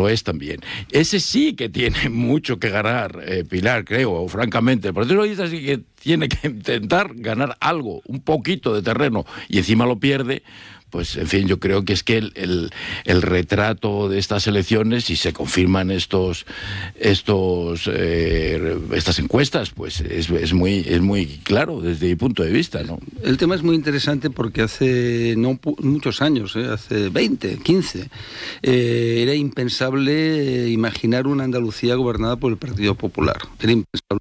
lo es también. Ese sí que tiene mucho que ganar, Pilar, creo, francamente. El Partido Socialista sí que tiene que intentar ganar algo, un poquito de terreno, y encima lo pierde. Pues, en fin, yo creo que es que el retrato de estas elecciones, si se confirman estas encuestas, pues es muy claro desde mi punto de vista, ¿no? El tema es muy interesante porque hace no muchos años, hace 20, 15, era impensable imaginar una Andalucía gobernada por el Partido Popular. Era impensable.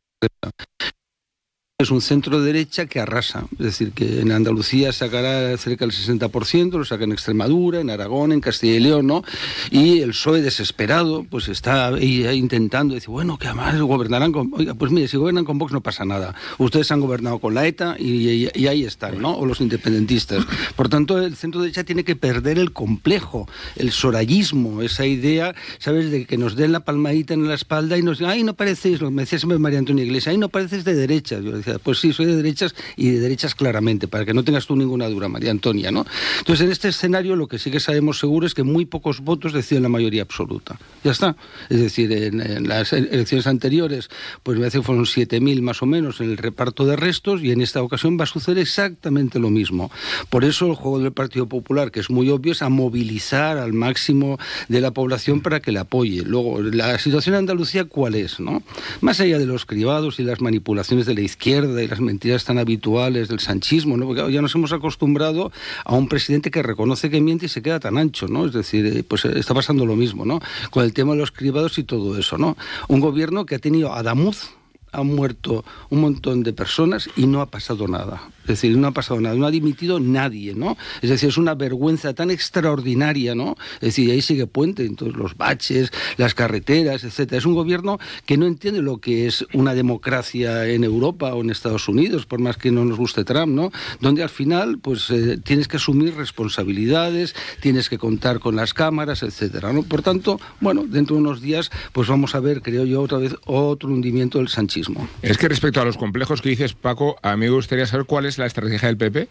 Es un centro derecha que arrasa, es decir, que en Andalucía sacará cerca del 60%, lo saca en Extremadura, en Aragón, en Castilla y León, ¿no? Y el PSOE desesperado, pues está ahí intentando decir, bueno, que además gobernarán con... Oiga, pues mire, si gobiernan con Vox no pasa nada. Ustedes han gobernado con la ETA y ahí están, ¿no? O los independentistas. Por tanto, el centro derecha tiene que perder el complejo, el sorayismo, esa idea, ¿sabes?, de que nos den la palmadita en la espalda y nos digan, ay, no pareces, lo que me decía siempre María Antonia Iglesias, ay, no pareces de derechas. Yo decía, pues sí, soy de derechas y de derechas claramente, para que no tengas tú ninguna duda, María Antonia, ¿no? Entonces, en este escenario lo que sí que sabemos seguro es que muy pocos votos deciden la mayoría absoluta. Ya está. Es decir, en las elecciones anteriores, pues me parece que fueron 7.000 más o menos en el reparto de restos, y en esta ocasión va a suceder exactamente lo mismo. Por eso el juego del Partido Popular, que es muy obvio, es a movilizar al máximo de la población para que le apoye. Luego, la situación en Andalucía, ¿cuál es, no? Más allá de los cribados y las manipulaciones de la izquierda y las mentiras tan habituales del sanchismo, ¿no? Porque ya nos hemos acostumbrado a un presidente que reconoce que miente y se queda tan ancho, ¿no? Es decir, pues está pasando lo mismo, ¿no? Con el tema de los cribados y todo eso, ¿no? Un gobierno que ha tenido a Damuz, ha muerto un montón de personas y no ha pasado nada. Es decir, no ha pasado nada, no ha dimitido nadie, ¿no? Es decir, es una vergüenza tan extraordinaria, ¿no? Es decir, ahí sigue Puente, entonces los baches, las carreteras, etcétera. Es un gobierno que no entiende lo que es una democracia en Europa o en Estados Unidos, por más que no nos guste Trump, ¿no? Donde al final, pues, tienes que asumir responsabilidades, tienes que contar con las cámaras, etcétera, ¿no? Por tanto, bueno, dentro de unos días, pues vamos a ver, creo yo, otra vez otro hundimiento del sanchismo. Es que respecto a los complejos que dices, Paco, a mí me gustaría saber cuál es la estrategia del PP,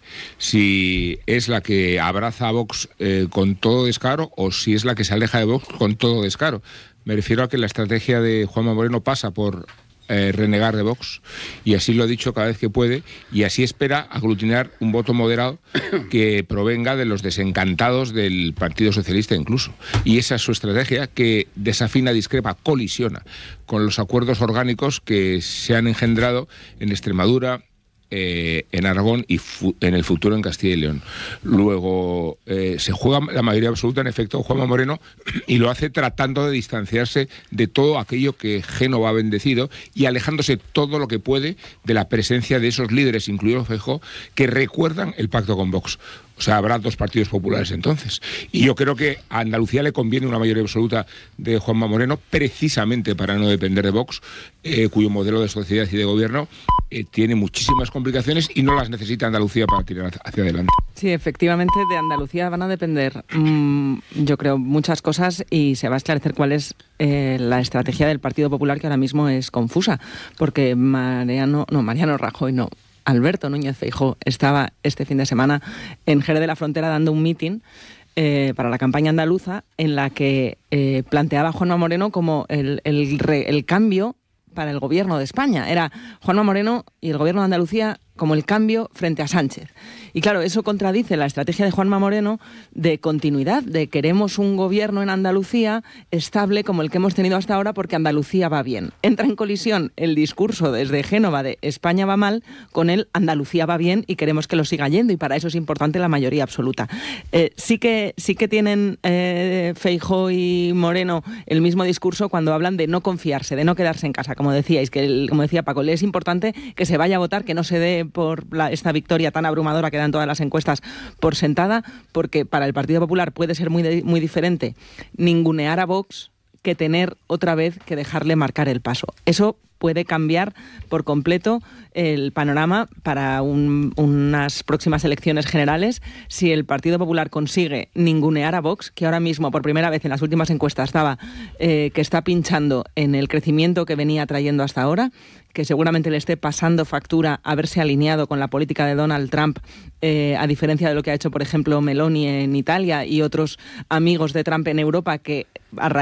si es la que abraza a Vox con todo descaro o si es la que se aleja de Vox con todo descaro. Me refiero a que la estrategia de Juanma Moreno pasa por renegar de Vox, y así lo ha dicho cada vez que puede, y así espera aglutinar un voto moderado que provenga de los desencantados del Partido Socialista incluso. Y esa es su estrategia, que desafina, discrepa, colisiona con los acuerdos orgánicos que se han engendrado en Extremadura, en Aragón y en el futuro en Castilla y León. Luego se juega la mayoría absoluta, en efecto, Juanma Moreno, y lo hace tratando de distanciarse de todo aquello que Génova ha bendecido y alejándose todo lo que puede de la presencia de esos líderes, incluido Feijóo, que recuerdan el pacto con Vox. O sea, habrá dos partidos populares entonces. Y yo creo que a Andalucía le conviene una mayoría absoluta de Juanma Moreno, precisamente para no depender de Vox, cuyo modelo de sociedad y de gobierno tiene muchísimas complicaciones y no las necesita Andalucía para tirar hacia adelante. Sí, efectivamente, de Andalucía van a depender, yo creo, muchas cosas, y se va a esclarecer cuál es la estrategia del Partido Popular, que ahora mismo es confusa, porque Mariano Rajoy no. Alberto Núñez Feijóo estaba este fin de semana en Jerez de la Frontera dando un mitin para la campaña andaluza, en la que planteaba a Juanma Moreno como el cambio para el gobierno de España. Era Juanma Moreno y el gobierno de Andalucía como el cambio frente a Sánchez. Y claro, eso contradice la estrategia de Juanma Moreno de continuidad, de queremos un gobierno en Andalucía estable como el que hemos tenido hasta ahora porque Andalucía va bien. Entra en colisión el discurso desde Génova de España va mal con el Andalucía va bien y queremos que lo siga yendo, y para eso es importante la mayoría absoluta. Sí que tienen Feijóo y Moreno el mismo discurso cuando hablan de no confiarse, de no quedarse en casa, como decíais, como decía Paco, le es importante que se vaya a votar, que no se dé por esta victoria tan abrumadora que dan todas las encuestas por sentada, porque para el Partido Popular puede ser muy diferente ningunear a Vox que tener otra vez que dejarle marcar el paso. Eso puede cambiar por completo el panorama para unas próximas elecciones generales si el Partido Popular consigue ningunear a Vox, que ahora mismo por primera vez en las últimas encuestas que está pinchando en el crecimiento que venía trayendo hasta ahora, que seguramente le esté pasando factura haberse alineado con la política de Donald Trump, a diferencia de lo que ha hecho, por ejemplo, Meloni en Italia y otros amigos de Trump en Europa, que a raíz